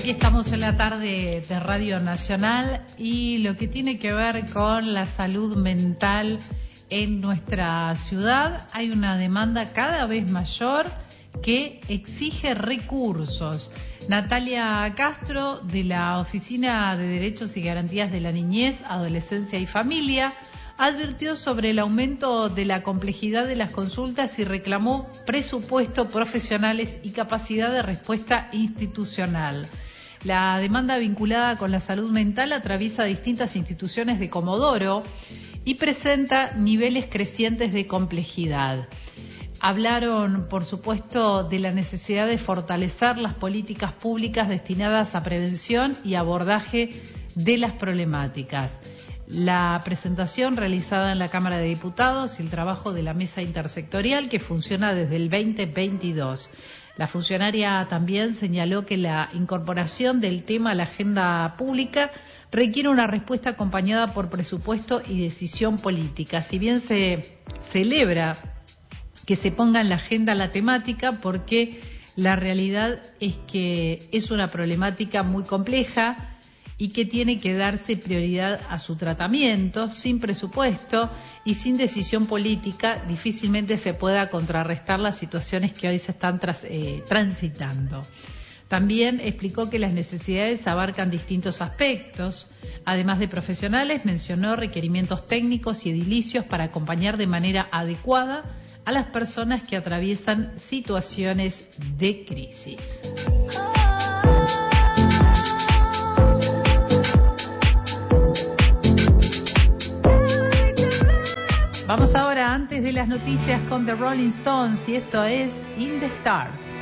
aquí estamos en la tarde de Radio Nacional y lo que tiene que ver con la salud mental en nuestra ciudad. Hay una demanda cada vez mayor que exige recursos. Natalia Castro, de la Oficina de Derechos y Garantías de la Niñez, Adolescencia y Familia, advirtió sobre el aumento de la complejidad de las consultas y reclamó presupuesto, profesionales y capacidad de respuesta institucional. La demanda vinculada con la salud mental atraviesa distintas instituciones de Comodoro y presenta niveles crecientes de complejidad. Hablaron, por supuesto, de la necesidad de fortalecer las políticas públicas destinadas a prevención y abordaje de las problemáticas. La presentación realizada en la Cámara de Diputados y el trabajo de la Mesa Intersectorial que funciona desde el 2022. La funcionaria también señaló que la incorporación del tema a la agenda pública requiere una respuesta acompañada por presupuesto y decisión política. Si bien se celebra que se ponga en la agenda la temática, porque la realidad es que es una problemática muy compleja y que tiene que darse prioridad a su tratamiento. Sin presupuesto y sin decisión política difícilmente se pueda contrarrestar las situaciones que hoy se están transitando. También explicó que las necesidades abarcan distintos aspectos. Además de profesionales, mencionó requerimientos técnicos y edilicios para acompañar de manera adecuada a las personas que atraviesan situaciones de crisis. Vamos ahora, antes de las noticias, con The Rolling Stones, y esto es In the Stars.